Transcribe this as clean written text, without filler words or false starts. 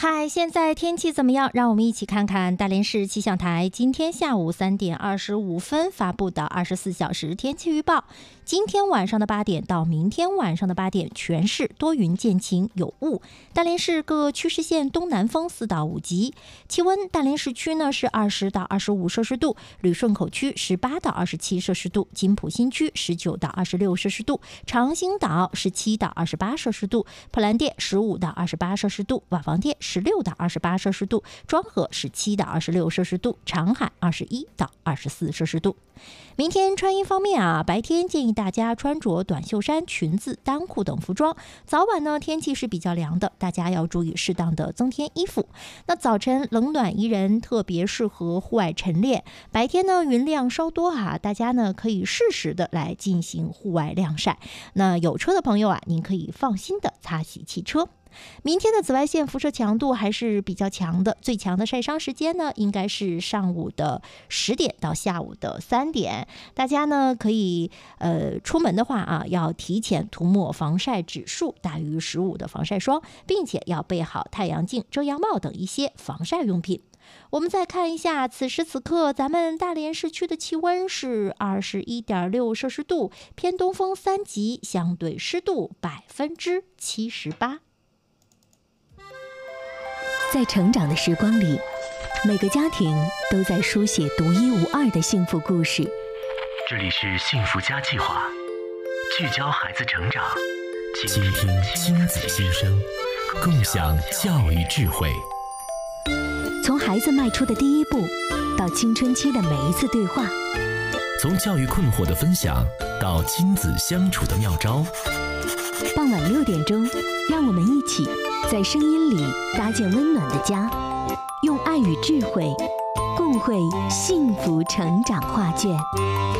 嗨，现在天气怎么样？让我们一起看看大连市气象台今天下午3点25分发布的24小时天气预报。今天晚上的8点到明天晚上的8点，全市多云见晴有雾。大连市各区市县东南风4到5级。气温，大连市区呢是20到25摄氏度，旅顺口区18到27摄氏度，金浦新区19到26摄氏度，长兴岛17到28摄氏度，普兰店15到28摄氏度，瓦房店16到28摄氏度，庄河17到26摄氏度，长海21到24摄氏度。明天穿衣方面啊，白天建议大家穿着短袖衫、裙子、单裤等服装。早晚呢天气是比较凉的，大家要注意适当的增添衣服。那早晨冷暖宜人，特别适合户外晨练。白天呢云量稍多啊，大家呢可以适时的来进行户外晾晒。那有车的朋友啊，您可以放心的擦洗汽车。明天的紫外线辐射强度还是比较强的，最强的晒伤时间呢，应该是上午的10点到下午的3点。大家呢可以出门的话啊，要提前涂抹防晒指数大于15的防晒霜，并且要备好太阳镜、遮阳帽等一些防晒用品。我们再看一下，此时此刻咱们大连市区的气温是21.6摄氏度，偏东风3级，相对湿度78%。 在成长的时光里，每个家庭都在书写独一无二的幸福故事。 这里是幸福家计划，聚焦孩子成长， 倾听亲子心声，共享教育智慧。 从孩子迈出的第一步，到青春期的每一次对话； 从教育困惑的分享，到亲子相处的妙招。 傍晚6点钟，让我们一起在声音里搭建温暖的家，用爱与智慧共绘幸福成长画卷。